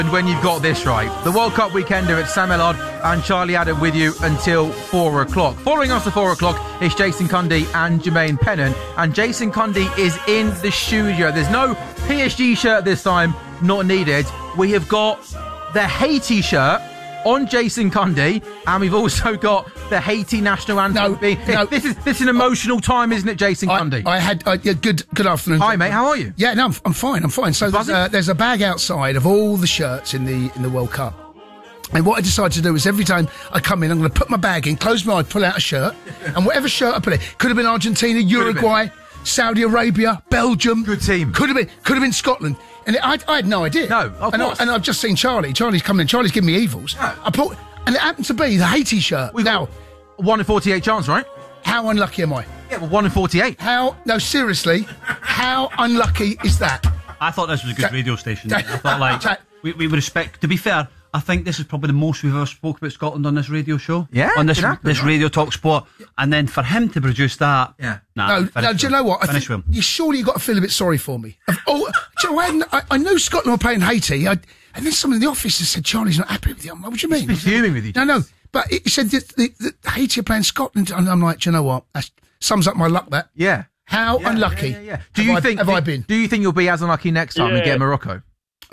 When you've got this right. The World Cup weekender at Sam Ellard and Charlie Adam with you until 4 o'clock. Following us at 4 o'clock is Jason Cundy and Jermaine Pennant. And Jason Cundy is in the studio. There's no PSG shirt this time, not needed. We have got the Haiti shirt on Jason Cundy, and we've also got the Haiti national anthem. No. This is an emotional time, isn't it, Jason Cundy? Good afternoon. Hi, mate. How are you? Yeah, no, I'm fine. So there's a bag outside of all the shirts in the World Cup. And what I decided to do is every time I come in, I'm going to put my bag in, close my eye, pull out a shirt, and whatever shirt I put in, could have been Argentina, Uruguay, Saudi Arabia, Belgium. Good team. Could have been Scotland. And I had no idea. No, of course. And I've just seen Charlie. Charlie's coming in. Charlie's giving me evils. No. And it happened to be the Haiti shirt. Now, 1 in 48 chance, right? how unlucky am I? Yeah, well, 1 in 48. No, seriously, how unlucky is that? I thought this was a good radio station. I thought, we respect. To be fair, I think this is probably the most we've ever spoke about Scotland on this radio show. Yeah, on this Radio Talk Sport, and then for him to produce that. Yeah. No, do you know what? You surely you've got to feel a bit sorry for me. Do you know, I knew Scotland were playing Haiti, and then someone in the office has said, Charlie's not happy with you. What do you mean? He's fuming with you. No. But he said that Haiti are playing Scotland, and I'm like, do you know what? That sums up my luck, that. Yeah. How unlucky have I been? Do you think you'll be as unlucky next time and get Morocco?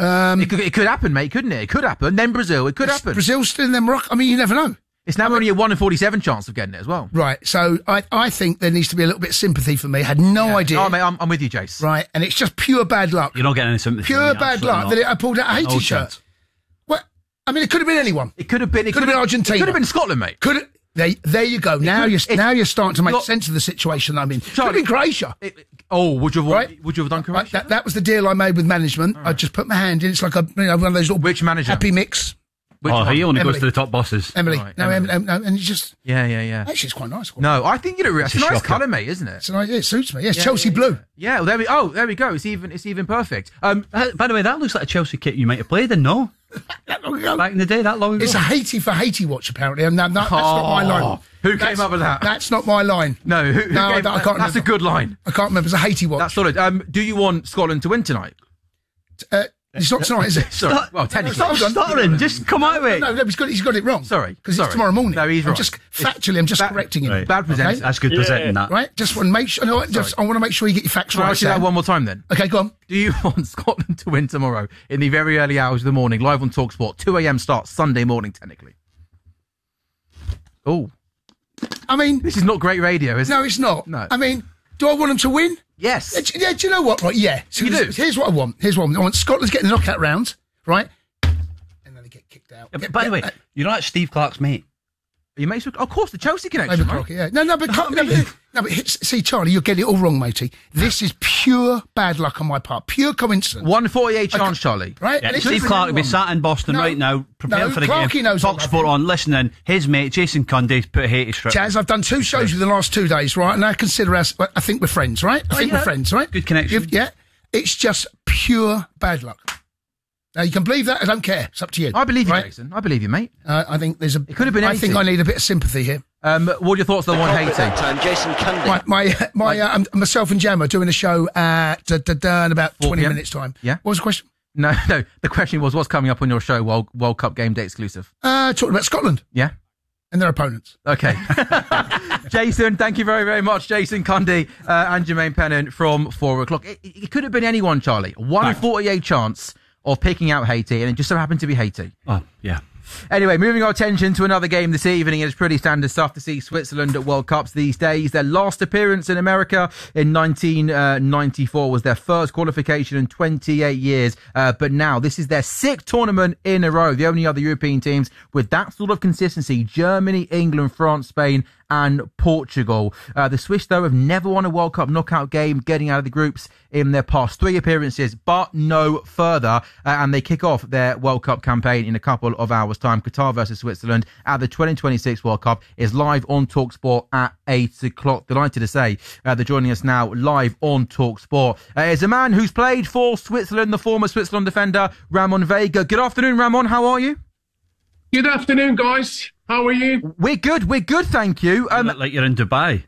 It could happen, mate, couldn't it? It could happen. Then Brazil, it could happen. Brazil still in then Morocco. I mean, you never know. It's now only a 1 in 47 chance of getting it as well. Right, so I think there needs to be a little bit of sympathy for me. Had no idea. Oh, mate, I'm with you, Jace. Right, and it's just pure bad luck. You're not getting any sympathy. Pure bad luck that I pulled out a Haiti shirt. Well, I mean, it could have been anyone. It could have been Argentina. It could have been Scotland, mate. There you go. Now you're starting to make sense of the situation I'm in. Could have been Croatia. Would you have done Croatia? That was the deal I made with management. Right. I just put my hand in. It's like one of those little happy mix. He only goes to the top bosses. Emily. Right, no, and it's just... Yeah. Actually, it's quite nice. No, I think it's a nice colour, mate, isn't it? It suits me. Yes, Chelsea blue. Yeah, well, there we go. It's even perfect. By the way, that looks like a Chelsea kit you might have played in, no? That long ago. Back in the day, that long ago. It's a Haiti for Haiti watch, apparently. And that's not my line. Who came up with that? That's not my line. No, I can't remember. That's a good line. I can't remember. It's a Haiti watch. That's solid. Do you want Scotland to win tonight? It's not tonight, is it? Sorry. Well, technically. Stop stuttering. Just come out with it. No, he's got it wrong. Sorry. Because it's tomorrow morning. No, he's right. I'm just correcting him. Bad presenting. Okay? That's good presenting that. Right? Just want to make sure. I want to make sure you get your facts right. I'll ask you that one more time then. Okay, go on. Do you want Scotland to win tomorrow in the very early hours of the morning, live on TalkSport, 2 a.m. start, Sunday morning, technically? Oh. I mean... This is not great radio, is it? No, it's not. No. I mean, do I want them to win? Yes. Yeah, do you know what? Right, yeah. So you do? Here's what I want. I want Scotland getting the knockout rounds, right? And then they get kicked out. By the way, you're not Steve Clarke's mate. Are you mates with... Of course, the Chelsea connection, right? Crockett, yeah. See, Charlie, you're getting it all wrong, matey. This is pure bad luck on my part. Pure coincidence. 1 in 48 chance, Charlie. Right? Yeah, Steve Clarke will be sat in Boston right now, preparing for the game. Talk Sport on, listening. His mate, Jason Cundy, put a Haiti strip. Chaz, I've done 2 shows with the last 2 days, right? And I consider us, I think we're friends, right? We're friends, right? Good connection. Yeah. It's just pure bad luck. Now, you can believe that. I don't care. It's up to you. I believe you, Jason. I believe you, mate. I think there's It could have been I think I need a bit of sympathy here. What are your thoughts on the one Haiti? Jason Cundy. Myself and Jam are doing a show at in about 20 minutes' time. Yeah. What was the question? No. The question was, what's coming up on your show? World Cup game day exclusive. Talking about Scotland. Yeah. And their opponents. Okay. Jason, thank you very, very much. Jason Cundy and Jermaine Pennant from 4 o'clock. It could have been anyone, Charlie. 1 in 48 chance of picking out Haiti, and it just so happened to be Haiti. Oh, yeah. Anyway, moving our attention to another game this evening. It's pretty standard stuff to see Switzerland at World Cups these days. Their last appearance in America in 1994 was their first qualification in 28 years. But now this is their 6th tournament in a row. The only other European teams with that sort of consistency: Germany, England, France, Spain, and Portugal. The Swiss, though, have never won a World Cup knockout game, getting out of the groups in their past 3 appearances, but no further. And they kick off their World Cup campaign in a couple of hours' time. Qatar versus Switzerland at the 2026 World Cup is live on TalkSport at 8 o'clock. Delighted to say they're joining us now live on TalkSport. Is a man who's played for Switzerland, the former Switzerland defender, Ramon Vega. Good afternoon, Ramon. How are you? Good afternoon, guys. How are you? We're good, thank you. You look like you're in Dubai.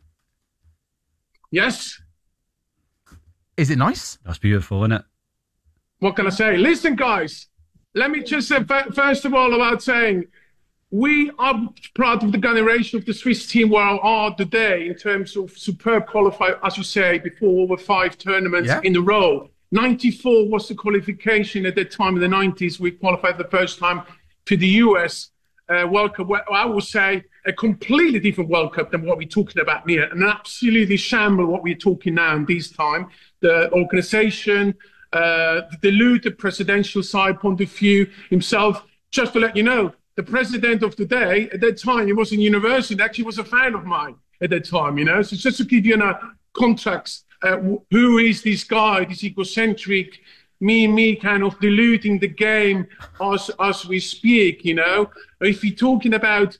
Yes. Is it nice? That's beautiful, isn't it? What can I say? Listen, guys. let me just say, first of all, about saying we are proud of the generation of the Swiss team where are today in terms of superb qualifier, as you say, before over 5 tournaments in a row. 94 was the qualification at that time in the 90s. We qualified the first time to the US World Cup. Well, I would say a completely different World Cup than what we're talking about here, and absolutely shamble what we're talking now in this time. The organisation, the deluded presidential side point of view himself. Just to let you know, the president of today, at that time, he was in university, actually was a fan of mine at that time, So just to give you context, who is this guy, this egocentric, me kind of diluting the game as we speak, If you're talking about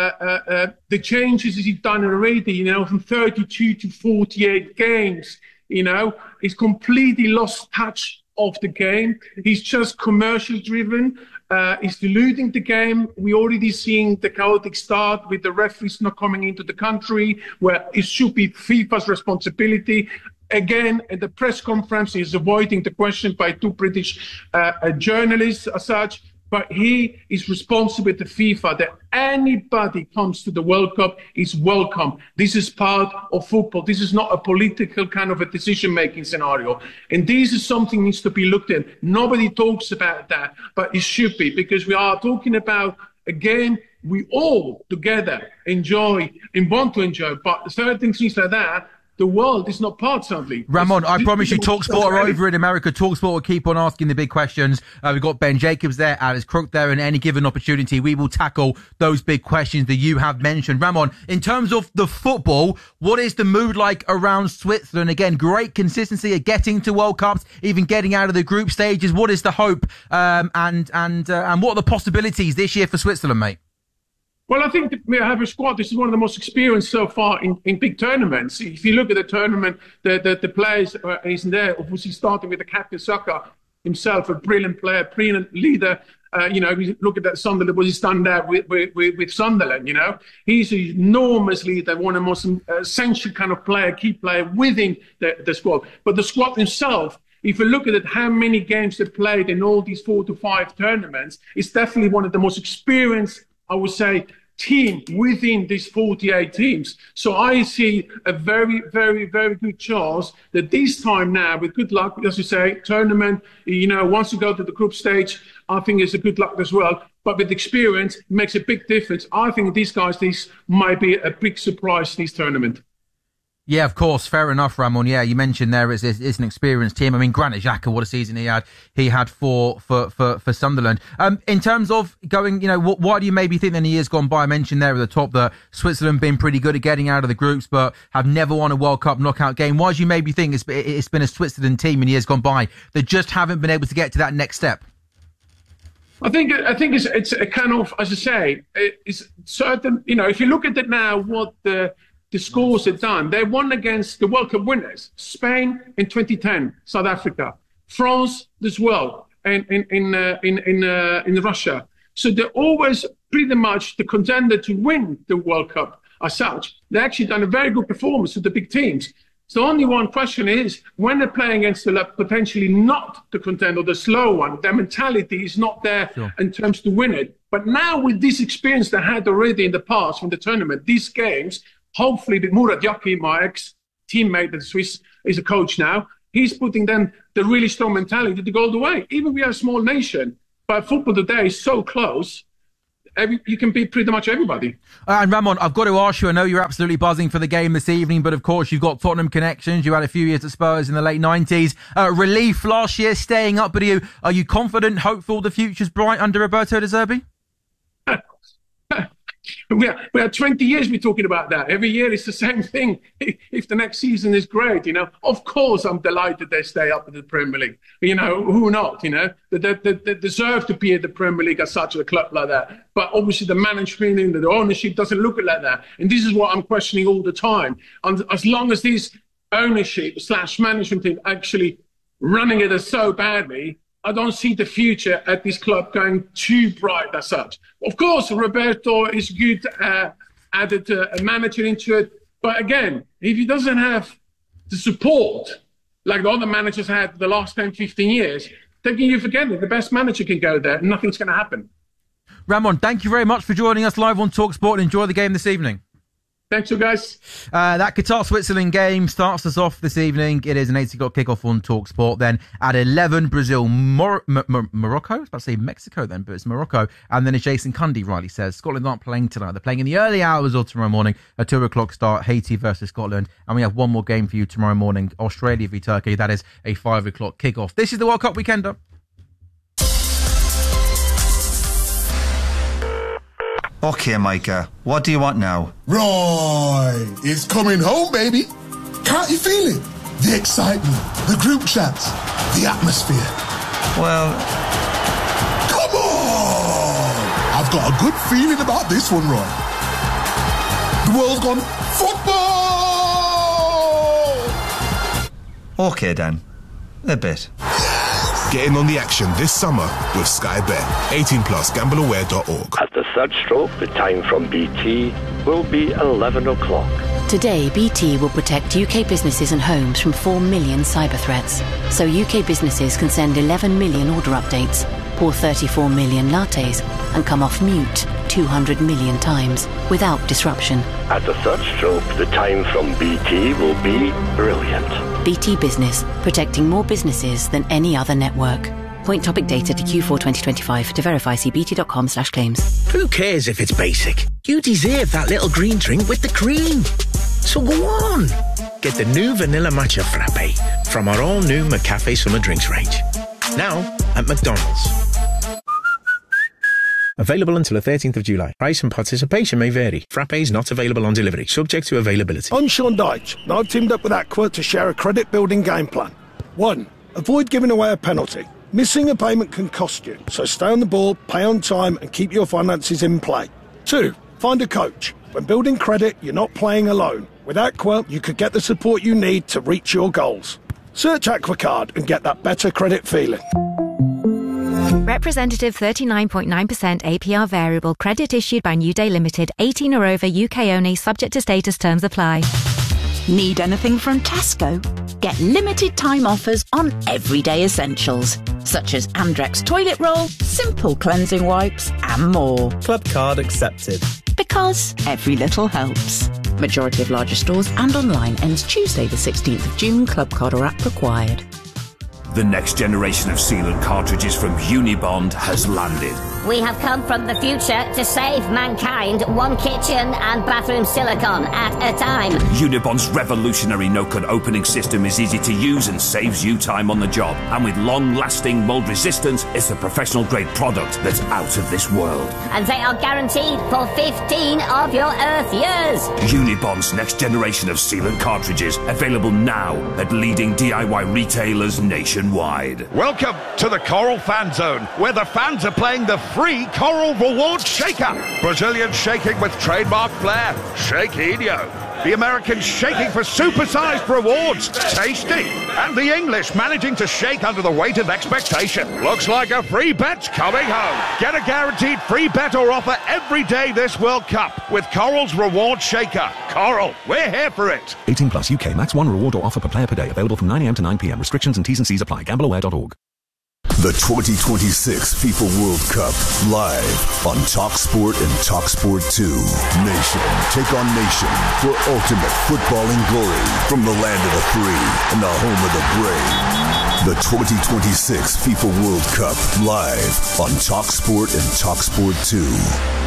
the changes that he's done already, from 32 to 48 games, he's completely lost touch of the game. He's just commercial driven. He's diluting the game. We're already seeing the chaotic start with the referees not coming into the country, where it should be FIFA's responsibility. Again, at the press conference, he's avoiding the question by 2 British journalists as such. But he is responsible to FIFA that anybody comes to the World Cup is welcome. This is part of football. This is not a political kind of a decision-making scenario. And this is something needs to be looked at. Nobody talks about that, but it should be, because we are talking about a game we all together enjoy and want to enjoy. But certain things like that, the world is not part, sadly. Ramon, I promise you, TalkSport are over in America. TalkSport will keep on asking the big questions. We've got Ben Jacobs there, Alex Crook there, and any given opportunity, we will tackle those big questions that you have mentioned. Ramon, in terms of the football, what is the mood like around Switzerland? Again, great consistency of getting to World Cups, even getting out of the group stages. What is the hope and what are the possibilities this year for Switzerland, mate? Well, I think that we have a squad. This is one of the most experienced so far in big tournaments. If you look at the tournament, the players is there. Obviously, starting with the captain Saka himself, a brilliant player, brilliant leader. If you look at that Sunderland, what he's done there with Sunderland. He's an enormous leader, one of the most essential kind of player, key player within the squad. But the squad himself, if you look at it, how many games they played in all these 4 to 5 tournaments, it's definitely one of the most experienced, I would say, team within these 48 teams. So I see a very, very, very good chance that this time now, with good luck, as you say, tournament, once you go to the group stage, I think it's a good luck as well. But with experience, it makes a big difference. I think these might be a big surprise, this tournament. Yeah, of course. Fair enough, Ramon. Yeah, you mentioned there it's an experienced team. I mean, Granit Xhaka, what a season he had for Sunderland. In terms of going, why do you maybe think in the years gone by, I mentioned there at the top that Switzerland been pretty good at getting out of the groups, but have never won a World Cup knockout game. Why do you maybe think it's been a Switzerland team in years gone by that just haven't been able to get to that next step? I think it's a kind of, as I say, it's certain, if you look at it now, what the scores have done. They won against the World Cup winners, Spain in 2010, South Africa, France as well, and in Russia. So they're always pretty much the contender to win the World Cup as such. They've actually done a very good performance with the big teams. So only one question is, when they're playing against the potentially not the contender, the slow one, their mentality is not there in terms to win it. But now with this experience they had already in the past from the tournament, these games, hopefully with Murat Yakin, my ex-teammate at Swiss, is a coach now, he's putting then the really strong mentality to go all the way. Even we are a small nation, but football today is so close, you can beat pretty much everybody. And Ramon, I've got to ask you, I know you're absolutely buzzing for the game this evening, but of course you've got Tottenham connections. You had a few years at Spurs in the late 90s. Relief last year, staying up, but are you confident, hopeful the future's bright under Roberto De Zerbi? We are 20 years we're talking about that. Every year it's the same thing. If the next season is great, of course I'm delighted they stay up in the Premier League. Who not, They deserve to be at the Premier League as such, a club like that. But obviously the management and the ownership doesn't look like that. And this is what I'm questioning all the time. And as long as this ownership / management team actually running it so badly, I don't see the future at this club going too bright as such. Of course, Roberto is good, added a manager into it. But again, if he doesn't have the support like the other managers had the last 10, 15 years, thinking you forget it. The best manager can go there and nothing's going to happen. Ramon, thank you very much for joining us live on TalkSport and enjoy the game this evening. Thanks, you guys. That Qatar-Switzerland game starts us off this evening. It is an 8 o'clock kickoff on TalkSport. Then at 11, Brazil, Morocco. I was about to say Mexico then, but it's Morocco. And then as Jason Cundy rightly says, Scotland aren't playing tonight. They're playing in the early hours of tomorrow morning. A 2 o'clock start, Haiti versus Scotland. And we have one more game for you tomorrow morning, Australia v Turkey. That is a 5 o'clock kickoff. This is the World Cup Weekender. Okay, Micah, what do you want now? Right, it's coming home, baby. Can't you feel it? The excitement, the group chats, the atmosphere. Well... Come on! I've got a good feeling about this one, Roy. The world's gone football! Okay, Dan. A bit. Getting on the action this summer with Sky Bet. 18 plus, gambleaware.org. At the third stroke, the time from BT will be 11 o'clock. Today, BT will protect UK businesses and homes from 4 million cyber threats. So UK businesses can send 11 million order updates, pour 34 million lattes, and come off mute 200 million times without disruption. At the third stroke, the time from BT will be brilliant. BT Business, protecting more businesses than any other network. Point topic data to Q4 2025. To verify, see bt.com/claims. Who cares if it's basic? You deserve that little green drink with the cream. So go on. Get the new Vanilla Matcha Frappe from our all-new McCafe Summer Drinks range. Now at McDonald's. Available until the 13th of July. Price and participation may vary. Frappes not available on delivery. Subject to availability. I'm Sean Dyche, and I've teamed up with Aqua to share a credit-building game plan. 1. Avoid giving away a penalty. Missing a payment can cost you, so stay on the ball, pay on time, and keep your finances in play. 2. Find a coach. When building credit, you're not playing alone. With Aqua, you could get the support you need to reach your goals. Search AquaCard and get that better credit feeling. Representative 39.9% APR variable credit issued by New Day Limited, 18 or over, UK only, subject to status, terms apply. Need anything from Tesco? Get limited time offers on everyday essentials, such as Andrex toilet roll, simple cleansing wipes, and more. Club card accepted. Because every little helps. Majority of larger stores and online ends Tuesday the 16th of June. Club card or app required. The next generation of sealant cartridges from Unibond has landed. We have come from the future to save mankind one kitchen and bathroom silicone at a time. Unibond's revolutionary no-cut opening system is easy to use and saves you time on the job. And with long-lasting mold resistance, it's a professional-grade product that's out of this world. And they are guaranteed for 15 of your Earth years. Unibond's next generation of sealant cartridges, available now at leading DIY retailers nationwide. Welcome to the Coral Fan Zone, where the fans are playing the free Coral Rewards Shaker. Brazilian shaking with trademark flair, Shaquinho. The Americans shaking for supersized rewards, tasty. And the English managing to shake under the weight of expectation. Looks like a free bet's coming home. Get a guaranteed free bet or offer every day this World Cup with Coral's Reward Shaker. Coral, we're here for it. 18 plus UK, max 1 reward or offer per player per day. Available from 9am to 9pm. Restrictions and T's and C's apply. GambleAware.org. The 2026 FIFA World Cup live on TalkSport and TalkSport 2. Nation take on nation for ultimate footballing glory from the land of the free and the home of the brave. The 2026 FIFA World Cup live on TalkSport and TalkSport 2.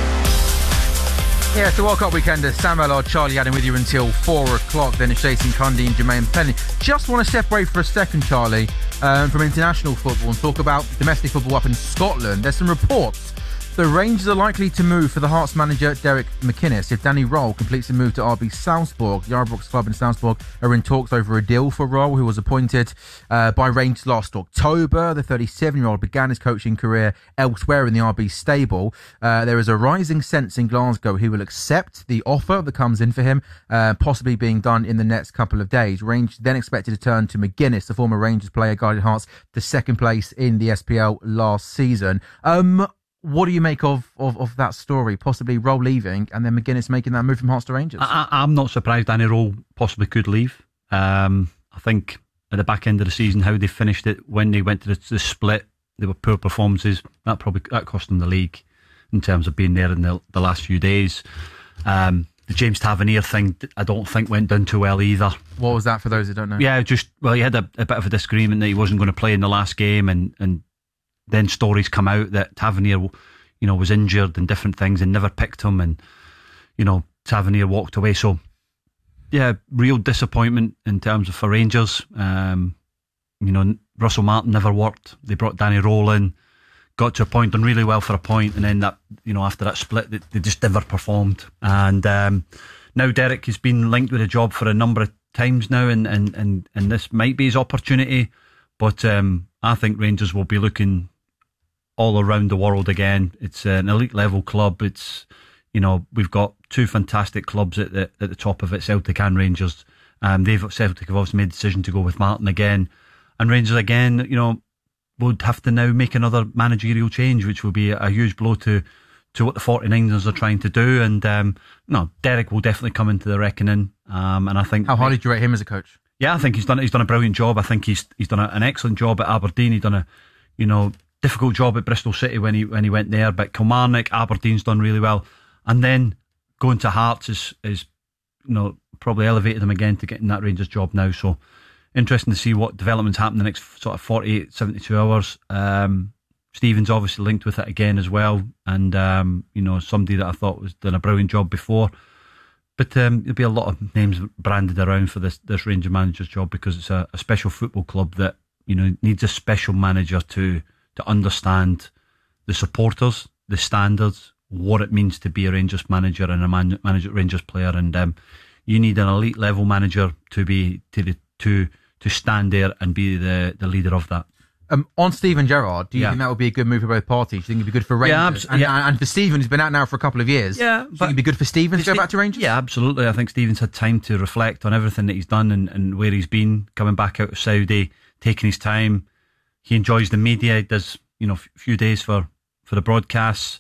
Yeah, it's the World Cup weekend. Sam Allard, Charlie Adam with you until 4 o'clock. Then it's Jason Cundy and Jermaine Penny. Just want to separate for a second, Charlie, from international football and talk about domestic football up in Scotland. There's some reports. The Rangers are likely to move for the Hearts manager Derek McInnes if Danny Röhl completes a move to RB Salzburg. The Yarbrough club in Salzburg are in talks over a deal for Röhl, who was appointed by Rangers last October. The 37-year-old began his coaching career elsewhere in the RB stable. There is a rising sense in Glasgow he will accept the offer that comes in for him, possibly being done in the next couple of days. Rangers then expected to turn to McGuinness, the former Rangers player, guided Hearts to second place in the SPL last season. What do you make of that story? Possibly Röhl leaving and then McGuinness making that move from Hearts to Rangers? I'm not surprised Danny Röhl possibly could leave. I think at the back end of the season, how they finished it when they went to the split. They were poor performances. That cost them the league in terms of being there in the last few days. The James Tavernier thing, I don't think went down too well either. What was that for those who don't know? Yeah, he had a bit of a disagreement that he wasn't going to play in the last game, and then stories come out that Tavernier, was injured and different things and never picked him, and Tavernier walked away. So yeah, real disappointment in terms of for Rangers. Russell Martin never worked. They brought Danny Rowell in, got to a point, done really well for a point, and then that, after that split, they just never performed. And now Derek has been linked with a job for a number of times now, and this might be his opportunity. But I think Rangers will be looking all around the world again. It's an elite level club. It's we've got two fantastic clubs at the top of it, Celtic and Rangers. Celtic have obviously made the decision to go with Martin again. And Rangers again, would have to now make another managerial change, which will be a huge blow to what the 49ers are trying to do. And Derek will definitely come into the reckoning. And I think, how highly do you rate him as a coach? Yeah, I think he's done a brilliant job. I think he's done an excellent job at Aberdeen. He's done a difficult job at Bristol City when he went there. But Kilmarnock, Aberdeen's done really well. And then going to Hearts is probably elevated him again to getting that Rangers job now. So interesting to see what developments happen in the next sort of 48, 72 hours. Stephen's obviously linked with it again as well. And, somebody that I thought was done a brilliant job before. But there'll be a lot of names branded around for this Ranger manager's job, because it's a special football club that, needs a special manager to understand the supporters, the standards, what it means to be a Rangers manager and a Rangers player. And you need an elite level manager to stand there and be the leader of that. On Steven Gerrard, do you think that would be a good move for both parties? Do you think it'd be good for Rangers? And for Steven, who's been out now for a couple of years, do you think it'd be good for Steven to go back to Rangers? Yeah, absolutely. I think Steven's had time to reflect on everything that he's done and where he's been, coming back out of Saudi, taking his time. He enjoys the media. He does, a few days for the broadcasts.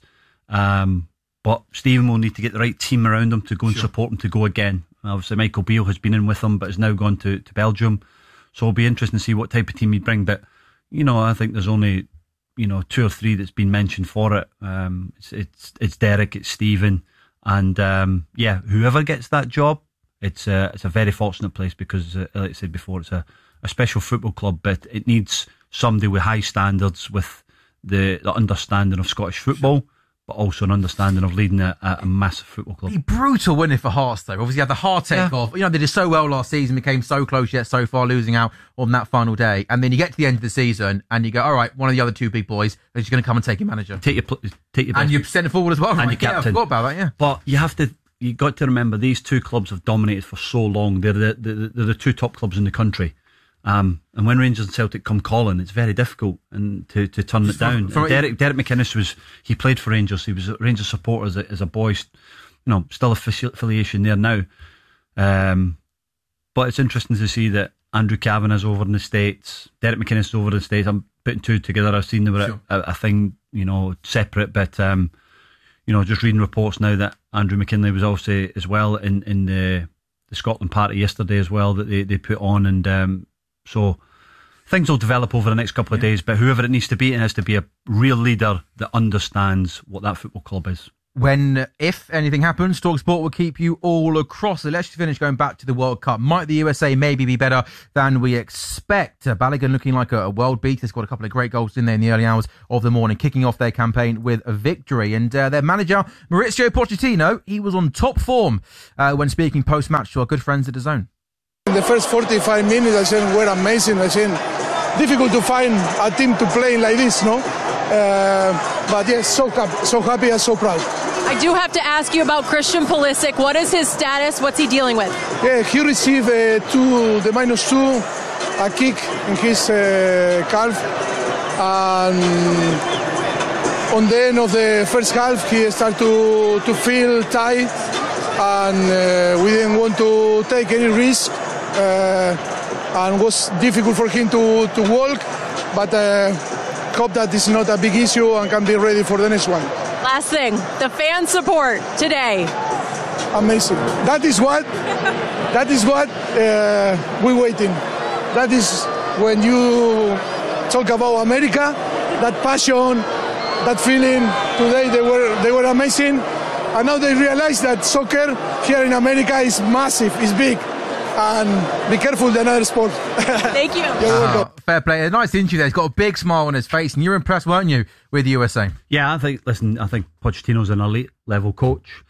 But Steven will need to get the right team around him to go and support him to go again. Obviously, Michael Beale has been in with him, but has now gone to Belgium. So it'll be interesting to see what type of team he'd bring. But, I think there's only, 2 or 3 that's been mentioned for it. It's Derek, it's Steven. And, whoever gets that job, it's a very fortunate place because, like I said before, it's a special football club, but it needs somebody with high standards, with the understanding of Scottish football, but also an understanding of leading a massive football club. It'd be brutal, wouldn't it, for Hearts, though? Obviously, you had the heartache of, they did so well last season, became so close yet so far, losing out on that final day. And then you get to the end of the season and you go, all right, one of the other two big boys is going to come and take your manager. Take your best. And you send it forward as well. And your captain. I forgot about that, yeah. But you got to remember, these two clubs have dominated for so long. They're the two top clubs in the country. And when Rangers and Celtic come calling, it's very difficult to turn it down. Derek McInnes he played for Rangers. He was a Rangers supporter as a boy. Still affiliation there now. But it's interesting to see that Andrew Kavanagh's over in the States, Derek McInnes is over in the States. I'm putting two together. I've seen they were a thing, separate. But just reading reports now that Andrew McKinley was also as well in the Scotland party yesterday as well that they put on, and so things will develop over the next couple of days, but whoever it needs to be, it has to be a real leader that understands what that football club is. If anything happens, TalkSport will keep you all across. So let's just finish going back to the World Cup. Might the USA maybe be better than we expect? Balogun looking like a world beat. He's got a couple of great goals in there in the early hours of the morning, kicking off their campaign with a victory. And their manager, Mauricio Pochettino, he was on top form when speaking post-match to our good friends at DAZN. In the first 45 minutes, I said, were amazing. I said, difficult to find a team to play like this, no? But yes, so happy and so proud. I do have to ask you about Christian Pulisic. What is his status? What's he dealing with? Yeah, he received the -2, a kick in his calf. And on the end of the first half, he started to feel tight. And we didn't want to take any risk. And it was difficult for him to walk, but hope that it's not a big issue and can be ready for the next one. Last thing, the fan support today. Amazing. That is what we're waiting. that is when you talk about America, that passion, that feeling. Today they were amazing, and now they realize that soccer here in America is massive, is big, and be careful with another sport. Thank you. You're welcome. Fair play. A nice interview there. He's got a big smile on his face, and you're impressed, weren't you, with the USA? Yeah, I think Pochettino's an elite level coach.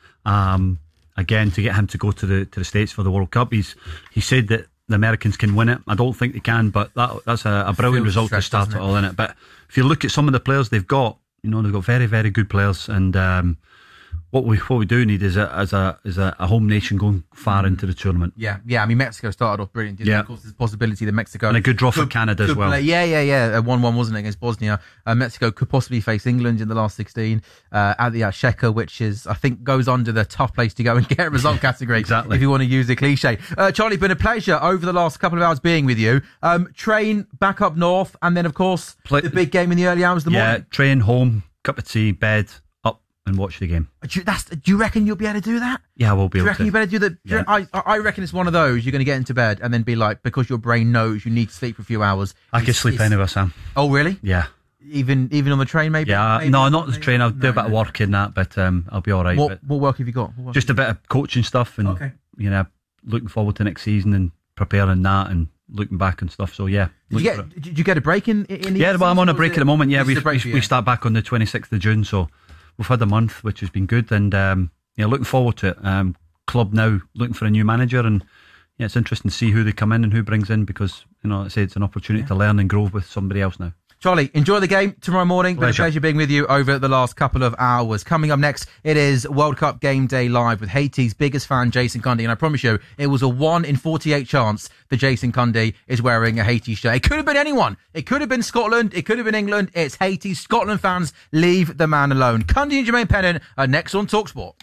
Again, to get him to go to the States for the World Cup, he said that the Americans can win it. I don't think they can, but that's a brilliant result to start it all in it. But if you look at some of the players they've got, they've got very, very good players, and what we do need is a home nation going far into the tournament. Yeah. I mean, Mexico started off brilliant. Of course, there's a possibility that Mexico and a good draw for Canada as well. Play. Yeah. 1-1 wasn't it against Bosnia. Mexico could possibly face England in the last 16 at the Asheka, which is, I think, goes under the tough place to go and get a result category. Exactly. If you want to use a cliche. Charlie, been a pleasure over the last couple of hours being with you. Train back up north, and then of course the big game in the early hours of the morning. Yeah, train home, cup of tea, bed, and watch the game. Do you reckon you'll be able to do that? Yeah, I will be able to. Do you reckon you better do that? Yeah. I reckon it's one of those you're going to get into bed and then be like, because your brain knows you need to sleep for a few hours. I could sleep anywhere, Sam. Oh, really? Yeah. Even on the train, maybe? Yeah, maybe? no, not the train. I'll do a bit of work in that, but I'll be all right. What work have you got? Just a bit of coaching stuff, and looking forward to next season and preparing that and looking back and stuff. So yeah. Did you get a break in the Yeah, well, I'm on a break at the moment. Yeah, we start back on the 26th of June, so we've had a month, which has been good, and looking forward to it. Club now looking for a new manager, and it's interesting to see who they come in and who brings in, because I say it's an opportunity to learn and grow with somebody else now. Charlie, enjoy the game tomorrow morning. Been a pleasure being with you over the last couple of hours. Coming up next, it is World Cup Game Day Live with Haiti's biggest fan, Jason Cundy. And I promise you, it was a 1 in 48 chance that Jason Cundy is wearing a Haiti shirt. It could have been anyone. It could have been Scotland. It could have been England. It's Haiti. Scotland fans, leave the man alone. Cundy and Jermaine Pennant are next on TalkSport.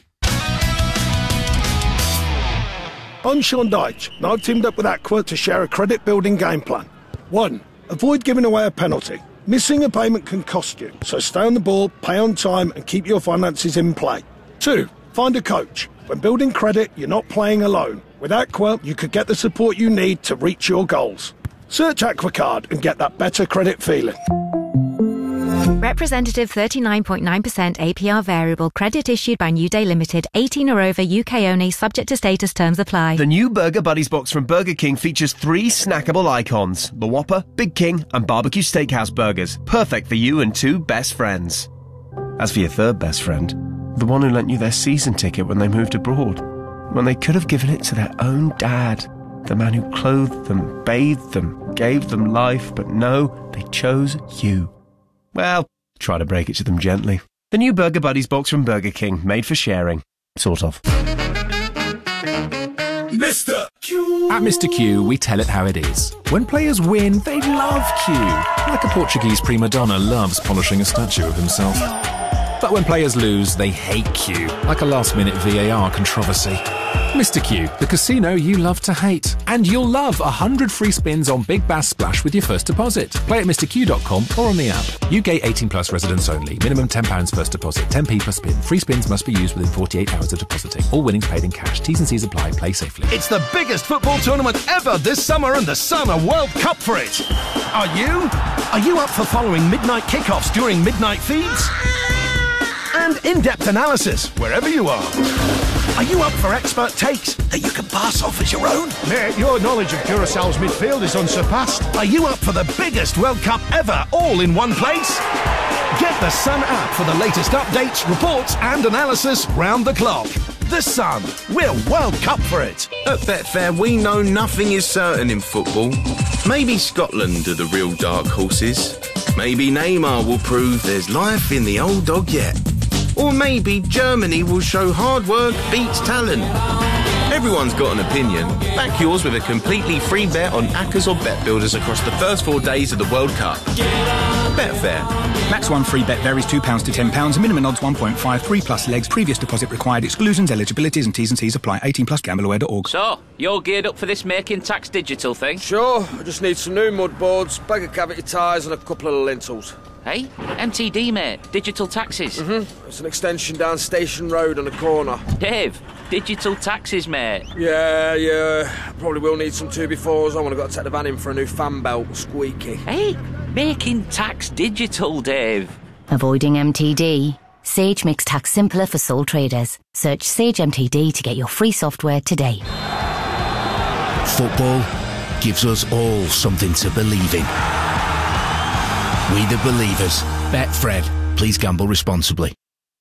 I'm Sean Dyche, and I've teamed up with Aqua to share a credit building game plan. 1. Avoid giving away a penalty. Missing a payment can cost you, so stay on the ball, pay on time, and keep your finances in play. 2. Find a coach. When building credit, you're not playing alone. With Aqua, you could get the support you need to reach your goals. Search AquaCard and get that better credit feeling. Representative 39.9% APR variable credit issued by New Day Limited, 18 or over, UK only, subject to status, terms apply. The new Burger Buddies box from Burger King features 3 snackable icons: the Whopper, Big King and Barbecue Steakhouse burgers. Perfect for you and 2 best friends. As for your third best friend, the one who lent you their season ticket when they moved abroad, when they could have given it to their own dad, the man who clothed them, bathed them, gave them life, but no, they chose you. Well, try to break it to them gently. The new Burger Buddies box from Burger King, made for sharing. Sort of. Mr. Q. At Mr. Q, we tell it how it is. When players win, they love Q. Like a Portuguese prima donna loves polishing a statue of himself. But when players lose, they hate Q. Like a last-minute VAR controversy. Mr. Q, the casino you love to hate. And you'll love 100 free spins on Big Bass Splash with your first deposit. Play at mrq.com or on the app. UK 18 plus residents only. Minimum £10 first deposit. 10p per spin. Free spins must be used within 48 hours of depositing. All winnings paid in cash. T's and C's apply. Play safely. It's the biggest football tournament ever this summer, and the Sun are World Cup for it. Are you? Are you up for following midnight kickoffs during midnight feeds? And in-depth analysis wherever you are. Are you up for expert takes that you can pass off as your own? Mate, your knowledge of Curaçao's midfield is unsurpassed. Are you up for the biggest World Cup ever, all in one place? Get the Sun app for the latest updates, reports and analysis round the clock. The Sun, we're World Cup for it. At Betfair, we know nothing is certain in football. Maybe Scotland are the real dark horses. Maybe Neymar will prove there's life in the old dog yet. Or maybe Germany will show hard work beats talent. Everyone's got an opinion. Back yours with a completely free bet on Accas or Bet Builders across the first 4 days of the World Cup. Betfair. Max 1 free bet varies £2 to £10. Minimum odds 1.5. 3 plus legs. Previous deposit required. Exclusions, eligibilities and T's and C's apply. 18 plus gambleware.org. So, you're geared up for this Making Tax Digital thing? Sure. I just need some new mud boards, bag of cavity tyres and a couple of lintels. Hey, MTD, mate. Digital taxis. It's an extension down Station Road on the corner. Dave, digital taxis, mate. Yeah. Probably will need some 2x4s. I want to go take the van in for a new fan belt. Squeaky. Hey, making tax digital, Dave. Avoiding MTD? Sage makes tax simpler for sole traders. Search Sage MTD to get your free software today. Football gives us all something to believe in. We the Believers. Betfred. Please gamble responsibly.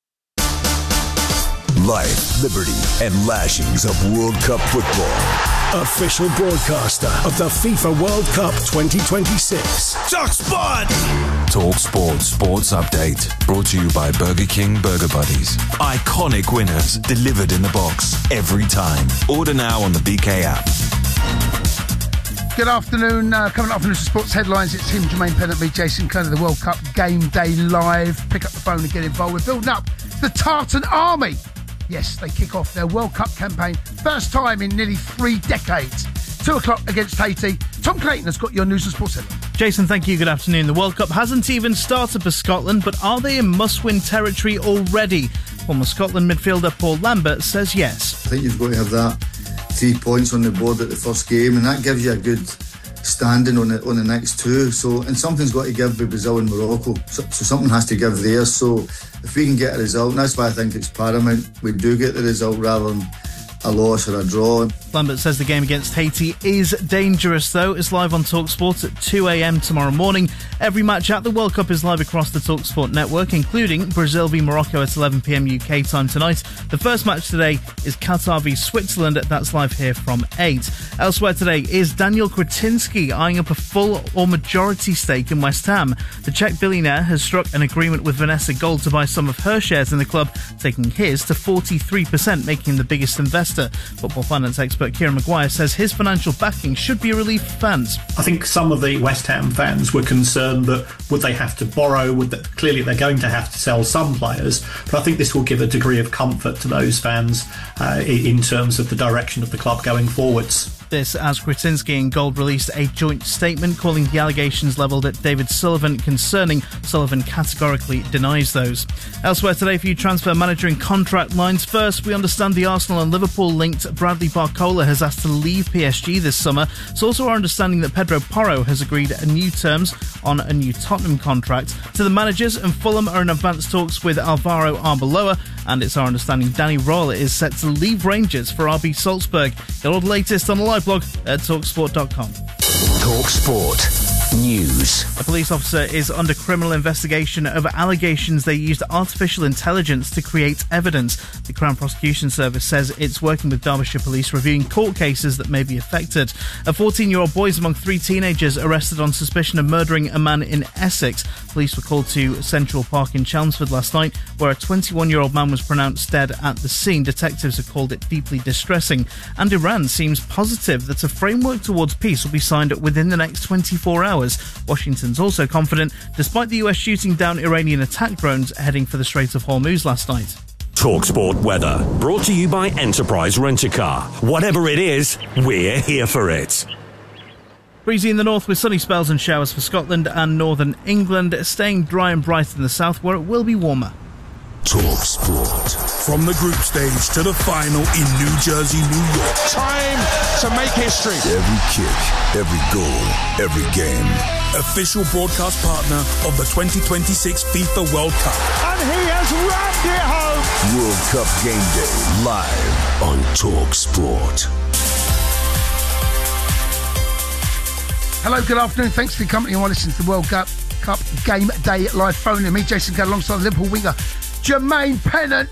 Life, liberty, and lashings of World Cup football. Official broadcaster of the FIFA World Cup 2026. TalkSport! TalkSport Sports Update. Brought to you by Burger King Burger Buddies. Iconic winners delivered in the box every time. Order now on the BK app. Good afternoon. Coming up from the sports headlines, it's him, Jermaine Pennant, me, Jason Kerr, the World Cup Game Day Live. Pick up the phone and get involved. We're building up the Tartan Army. Yes, they kick off their World Cup campaign. First time in nearly 3 decades. 2 o'clock against Haiti. Tom Clayton has got your news and sports headlines. Jason, thank you. Good afternoon. The World Cup hasn't even started for Scotland, but are they in must-win territory already? Former Scotland midfielder Paul Lambert says yes. I think you've got to have that 3 points on the board at the first game, and that gives you a good standing on the next 2. So, and something's got to give with Brazil and Morocco. So something has to give there. So if we can get a result, and that's why I think it's paramount, we do get the result rather than a loss or a draw. Lambert says the game against Haiti is dangerous, though. It's live on TalkSport at 2 a.m. tomorrow morning. Every match at the World Cup is live across the TalkSport network, including Brazil v Morocco at 11 p.m. UK time tonight. The first match today is Qatar v Switzerland. That's live here from 8. Elsewhere today is Daniel Kretinsky eyeing up a full or majority stake in West Ham. The Czech billionaire has struck an agreement with Vanessa Gold to buy some of her shares in the club, taking his to 43%, making him the biggest investor. Football finance expert Kieran Maguire says his financial backing should be a relief for fans. I think some of the West Ham fans were concerned that would they have to borrow, clearly they're going to have to sell some players, but I think this will give a degree of comfort to those fans in terms of the direction of the club going forwards. This as Kretinsky and Gold released a joint statement calling the allegations levelled at David Sullivan concerning. Sullivan categorically denies those. Elsewhere today for you transfer manager and contract lines. First, we understand the Arsenal and Liverpool linked Bradley Barcola has asked to leave PSG this summer. It's also our understanding that Pedro Porro has agreed new terms on a new Tottenham contract. To the managers, and Fulham are in advanced talks with Alvaro Arbeloa, and it's our understanding Danny Röhl is set to leave Rangers for RB Salzburg. Get all the latest on the live blog at TalkSport.com. TalkSport News. A police officer is under criminal investigation over allegations they used artificial intelligence to create evidence. The Crown Prosecution Service says it's working with Derbyshire Police reviewing court cases that may be affected. A 14-year-old boy is among 3 teenagers arrested on suspicion of murdering a man in Essex. Police were called to Central Park in Chelmsford last night, where a 21-year-old man was pronounced dead at the scene. Detectives have called it deeply distressing. And Iran seems positive that a framework towards peace will be signed within the next 24 hours. Washington's also confident, despite the US shooting down Iranian attack drones heading for the Strait of Hormuz last night. TalkSport weather, brought to you by Enterprise Rent-A-Car. Whatever it is, we're here for it. Breezy in the north with sunny spells and showers for Scotland and northern England, staying dry and bright in the south where it will be warmer. TalkSport. From the group stage to the final in New Jersey, New York. Time to make history. Every kick, every goal, every game. Official broadcast partner of the 2026 FIFA World Cup. And he has rammed it home. World Cup Game Day live on TalkSport. Hello, good afternoon. Thanks for your company while listening to the World Cup Game Day Live phone in. Me, Jason Kerr, alongside Liverpool winger Jermaine Pennant.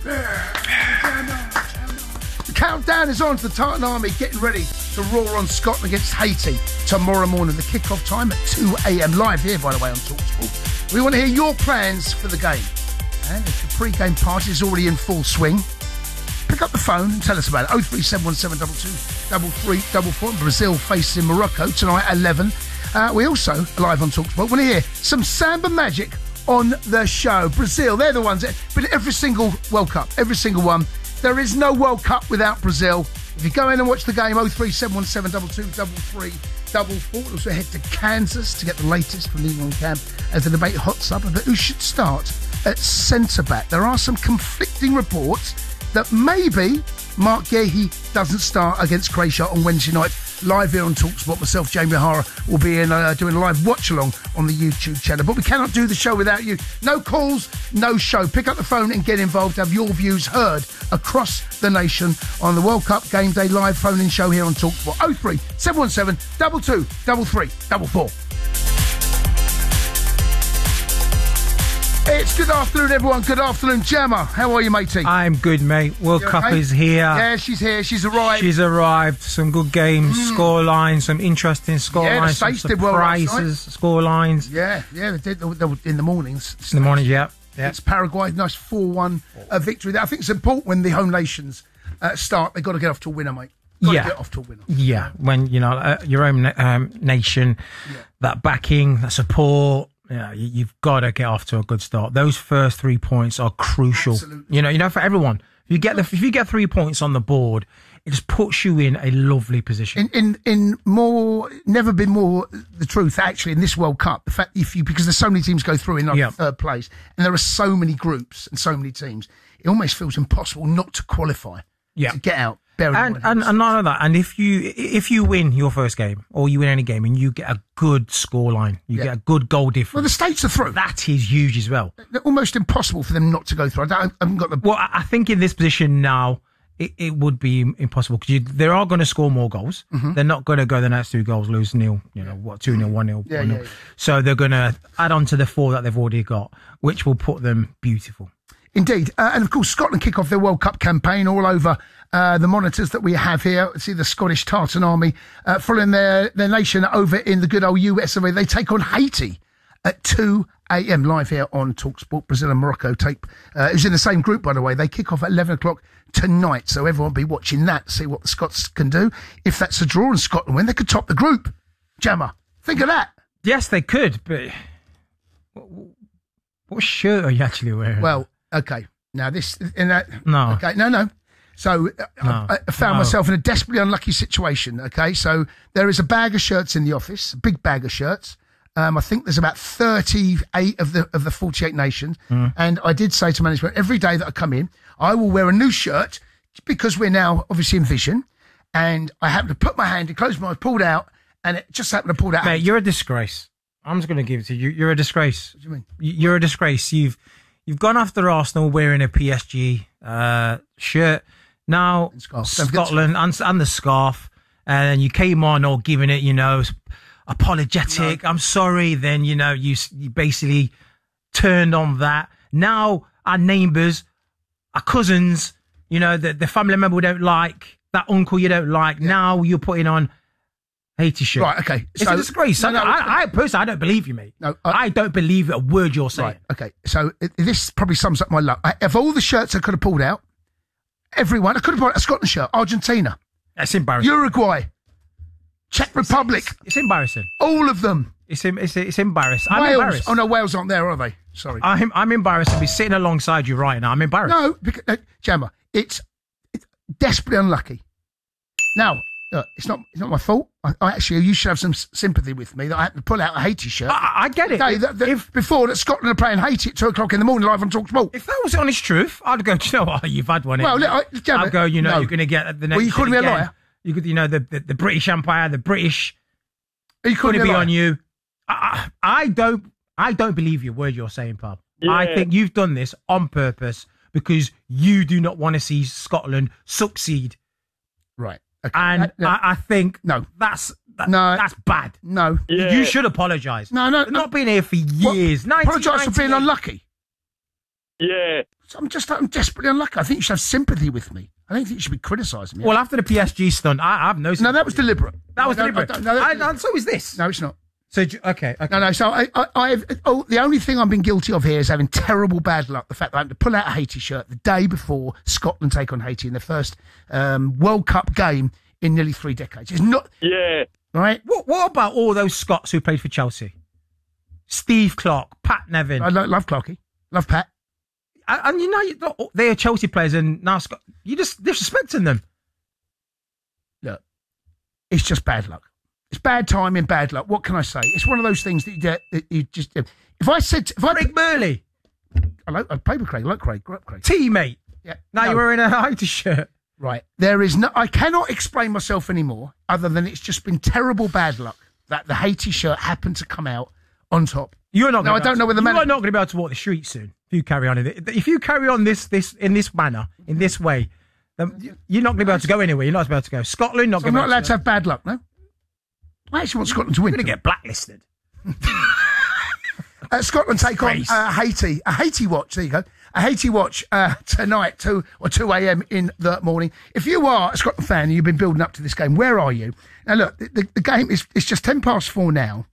The countdown is on to the Tartan Army getting ready to roar on Scotland against Haiti tomorrow morning. The kick-off time at 2 a.m. live here, by the way, on TalkSport. We want to hear your plans for the game. And if the pre-game party is already in full swing, pick up the phone and tell us about it. 0371722 3344. Brazil facing Morocco tonight at 11. We also, live on TalkSport, want to hear some Samba Magic on the show. Brazil, they're the ones that been every single World Cup, every single one. There is no World Cup without Brazil. If you go in and watch the game, 03717 223344. Also head to Kansas to get the latest from the England camp as the debate hots up about who should start at centre-back. There are some conflicting reports that maybe Mark Guehi doesn't start against Croatia on Wednesday night. Live here on TalkSport, myself, Jamie O'Hara, will be in doing a live watch-along on the YouTube channel. But we cannot do the show without you. No calls, no show. Pick up the phone and get involved to have your views heard across the nation on the World Cup Game Day live phone-in show here on TalkSport. 03717 223344. It's good afternoon, everyone. Good afternoon, Gemma. How are you, matey? I'm good, mate. World Cup okay? is here. Yeah, she's here. She's arrived. She's arrived. Some good games, score lines, some interesting score lines, some surprises, score lines. Yeah, they did in the mornings. In the morning, yeah. It's Paraguay, nice 4-1 victory. I think it's important when the home nations start. They've got to get off to a winner, mate. Got to get off to a winner. Yeah, when, your own nation, that backing, that support. Yeah, you've got to get off to a good start. Those first 3 points are crucial. Absolutely. For everyone. If you get 3 points on the board, it just puts you in a lovely position. In more, never been more the truth actually in this World Cup. The fact because there's so many teams go through in third place, and there are so many groups and so many teams, it almost feels impossible not to qualify. To get out. And none of that. And if you win your first game or you win any game and you get a good scoreline, you get a good goal difference. Well, the States are through. That is huge as well. They're almost impossible for them not to go through. I haven't got the. Well, I think in this position now, it would be impossible because they are going to score more goals. Mm-hmm. They're not going to go the next 2 goals, lose 0, 2-0, 1-0, 1-0. So they're going to add on to the 4 that they've already got, which will put them beautiful. Indeed. And of course, Scotland kick off their World Cup campaign all over the monitors that we have here. See the Scottish Tartan Army following their nation over in the good old US of A. They take on Haiti at 2 a.m. live here on TalkSport. Brazil and Morocco tape. Who's in the same group, by the way. They kick off at 11 o'clock tonight. So everyone will be watching that, see what the Scots can do. If that's a draw and Scotland win, they could top the group. Gemma, think of that. Yes, they could, but what shirt are you actually wearing? Well, okay. Now this in that. No. Okay. No. So I found myself in a desperately unlucky situation. Okay. So there is a bag of shirts in the office, a big bag of shirts. I think there's about 38 of the 48 nations. And I did say to management, every day that I come in, I will wear a new shirt because we're now obviously in vision. And I happened to put my hand, close my eyes, pulled out, and it just happened to pull out. Mate, you're a disgrace. I'm just going to give it to you. You're a disgrace. What do you mean? You're a disgrace. You've gone after Arsenal wearing a PSG shirt. Now, Scotland and the scarf. And then you came on all giving it, apologetic. No. I'm sorry. Then, you basically turned on that. Now, our neighbours, our cousins, the family member we don't like, that uncle you don't like. Yeah. Now you're putting on Haiti shirt. Right, okay. It's a disgrace. I personally, I don't believe you, mate. No, I don't believe a word you're saying. Right, okay. So this probably sums up my luck. Of all the shirts I could have pulled out, I could have pulled out a Scotland shirt, Argentina. That's embarrassing. Uruguay. Czech Republic. It's embarrassing. All of them. It's embarrassing. I'm Wales. embarrassed. Oh, no, Wales aren't there, are they? Sorry. I'm embarrassed to be sitting alongside you right now. I'm embarrassed. No, because, Gemma, it's desperately unlucky. Now, it's not my fault. You should have some sympathy with me that I had to pull out a Haiti shirt. I get it. Before that Scotland are playing Haiti at 2 o'clock in the morning live on TalkSport. If that was the honest truth, I'd go, do you know what? You've had one. Well, Gemma, I'd go, you're going to get the next. Well, you calling me a liar? You could, the British Empire, the British. Are you calling me a liar? On you. I don't believe your word you're saying, pal. Yeah. I think you've done this on purpose because you do not want to see Scotland succeed. Right. Okay. And I think that's bad. No. Yeah. You should apologise. No. Not been here for years. Apologise for being unlucky. Yeah. I'm desperately unlucky. I think you should have sympathy with me. I don't think you should be criticising me. Well, after the PSG stunt, I have no sympathy. No, that was deliberate. That was deliberate. And so is this. No, it's not. So, okay. No. So the only thing I've been guilty of here is having terrible bad luck. The fact that I had to pull out a Haiti shirt the day before Scotland take on Haiti in their first World Cup game in nearly 3 decades. It's not. Yeah. Right. What about all those Scots who played for Chelsea? Steve Clarke, Pat Nevin. I love Clarkey. Love Pat. And they are Chelsea players, and now you're just disrespecting them. it's just bad luck. It's bad timing, bad luck. What can I say? It's one of those things that you just... If I said... Craig Burley. I played with Craig. I like Craig. Grew up Craig. Teammate. Yeah. Now you're wearing a Haiti shirt. Right. There is no... I cannot explain myself anymore other than it's just been terrible bad luck that the Haiti shirt happened to come out on top. You're not. No, I don't know whether you are not going to be able to walk the streets soon if you carry on. If you carry on this in this manner, in this way, then you're not going to be able to go anywhere. You're not going to be able to go. Scotland, not going to be able to go. I'm not allowed to have bad luck, no? I actually want Scotland to win. You're going to get blacklisted. Scotland take on Haiti. A Haiti watch. There you go. A Haiti watch tonight, 2 a.m. in the morning. If you are a Scotland fan and you've been building up to this game, where are you? Now look, the game is just 4:10 now.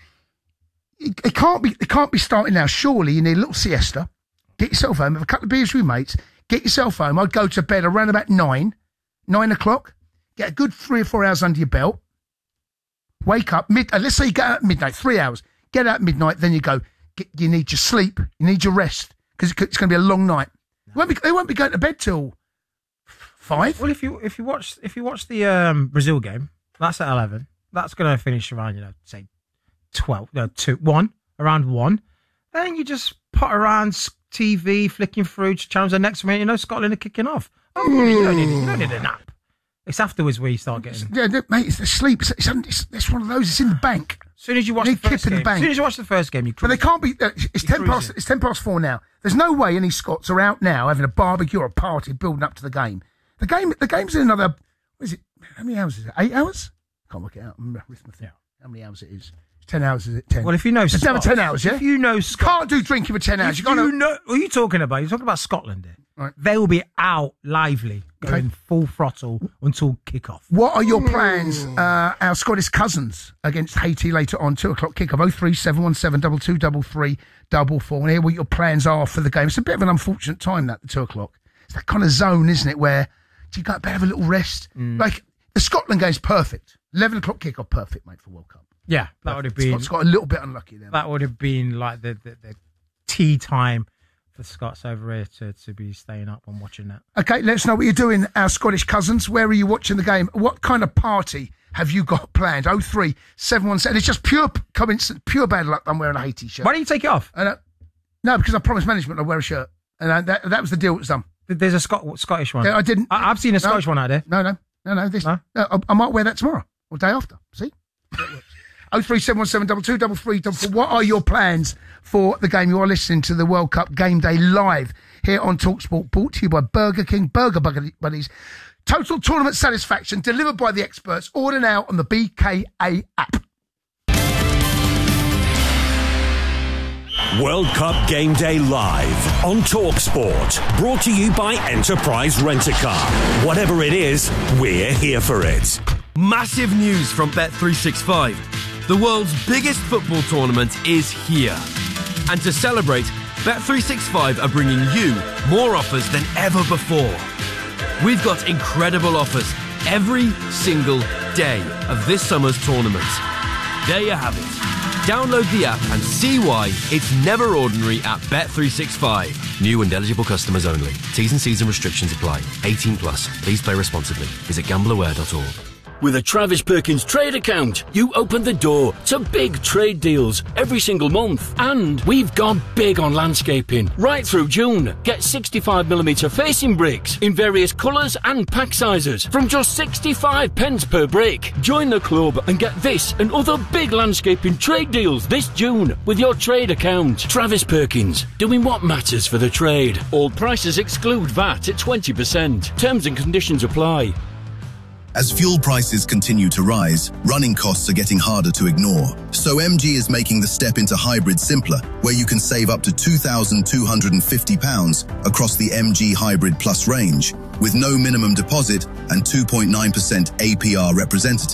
It can't be starting now. Surely you need a little siesta. Get yourself home, have a couple of beers with your mates. Get yourself home. I'd go to bed around about 9 o'clock. Get a good 3 or 4 hours under your belt. Wake up let's say you get out at midnight, 3 hours. Get out at midnight, then you go. You need your sleep. You need your rest because it's going to be a long night. They won't be going to bed till 5. Well, if you watch the Brazil game, that's at 11. That's going to finish around say 12, around 1. Then you just pot around TV, flicking through channels. The next minute, Scotland are kicking off. Oh, you don't need a nap. It's afterwards where you start getting. Yeah, mate, it's the sleep. It's one of those. It's in the bank. As soon as you watch the first game, as soon as you watch the first game, you. But they can't be. It's 4:10 now. There's no way any Scots are out now having a barbecue or a party building up to the game. The game's in another. What is it? How many hours is it? 8 hours? Can't work it out. Arithmetic. Yeah. How many hours it is? 10 hours, is it? 10. Well, if you know Scots, never 10 hours, yeah? If you know Scots, can't do drinking for 10 hours. What are you talking about? You're talking about Scotland here. Right. They will be out lively, going full throttle until kick-off. What are your plans, our Scottish cousins, against Haiti later on, 2 o'clock kick-off, 03717 2233 44. And hear what your plans are for the game. It's a bit of an unfortunate time, that, the 2 o'clock. It's that kind of zone, isn't it, where do you go to bed, have a little rest? Like, the Scotland game's perfect. 11 o'clock kick-off, perfect, mate, for World Cup. Yeah, that would have been... Scots got a little bit unlucky there. That would have been like the tea time for Scots over here to be staying up and watching that. Okay, let us know what you're doing, our Scottish cousins. Where are you watching the game? What kind of party have you got planned? 03717. It's just pure coincidence, pure bad luck I'm wearing a Haiti shirt. Why don't you take it off? No, because I promised management I'd wear a shirt. And that was the deal that was done. There's a Scottish one. Yeah, I didn't. I've seen a Scottish one out there. No. I might wear that tomorrow or day after. See? 03717 2233. What are your plans for the game? You are listening to the World Cup Game Day live here on TalkSport, brought to you by Burger King, Burger Buddies. Total tournament satisfaction delivered by the experts. Order now on the BKA app. World Cup Game Day live on TalkSport, brought to you by Enterprise Rent-A-Car. Whatever it is, we're here for it. Massive news from Bet365. The world's biggest football tournament is here. And to celebrate, Bet365 are bringing you more offers than ever before. We've got incredible offers every single day of this summer's tournament. There you have it. Download the app and see why it's never ordinary at Bet365. New and eligible customers only. T's and C's and restrictions apply. 18 plus. Please play responsibly. Visit gambleaware.org. With a Travis Perkins trade account, you open the door to big trade deals every single month. And we've gone big on landscaping right through June. Get 65mm facing bricks in various colours and pack sizes from just 65 pence per brick. Join the club and get this and other big landscaping trade deals this June with your trade account. Travis Perkins, doing what matters for the trade. All prices exclude VAT at 20%. Terms and conditions apply. As fuel prices continue to rise, running costs are getting harder to ignore. So MG is making the step into hybrid simpler, where you can save up to £2,250 across the MG Hybrid Plus range, with no minimum deposit and 2.9% APR representative.